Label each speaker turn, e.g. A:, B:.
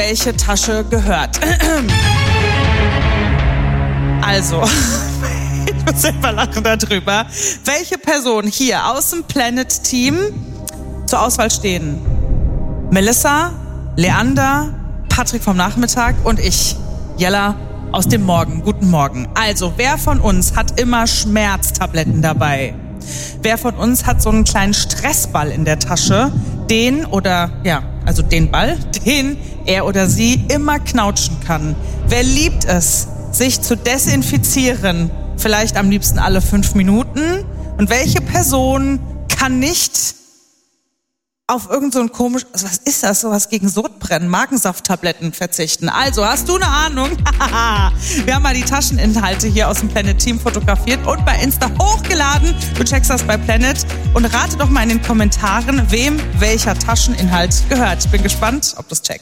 A: welche Tasche gehört. Also, ich muss selber lachen darüber. Welche Personen hier aus dem Planet-Team zur Auswahl stehen? Melissa, Leander, Patrick vom Nachmittag und ich, Jella aus dem Morgen. Guten Morgen. Also, wer von uns hat immer Schmerztabletten dabei? Wer von uns hat so einen kleinen Stressball in der Tasche, den Ball, den er oder sie immer knautschen kann? Wer liebt es, sich zu desinfizieren? Vielleicht am liebsten alle 5 Minuten. Und welche Person kann nicht auf irgend so ein komisch, was ist das, sowas gegen Sodbrennen, Magensafttabletten verzichten? Also, hast du eine Ahnung? Wir haben mal die Tascheninhalte hier aus dem Planet Team fotografiert und bei Insta hochgeladen. Du checkst das bei Planet und rate doch mal in den Kommentaren, wem welcher Tascheninhalt gehört. Ich bin gespannt, ob du es checkst.